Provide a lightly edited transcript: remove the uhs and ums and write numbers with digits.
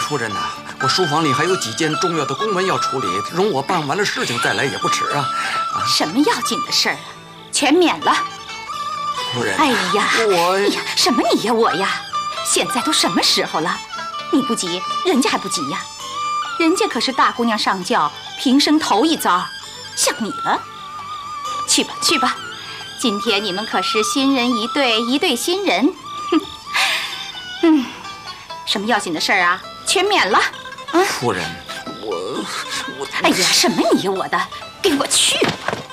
夫人呐，我书房里还有几件重要的公文要处理，容我办完了事情再来也不迟啊。 什么要紧的事儿啊？全免了。 夫人， 哎呀，什么你呀我呀？现在都什么时候了？你不急，人家还不急呀？人家可是大姑娘上轿，平生头一遭，像你了。去吧去吧，今天你们可是新人一对，一对新人。什么要紧的事儿啊？全免了。 夫人，我…… 哎呀，什么你呀我的，给我去吧！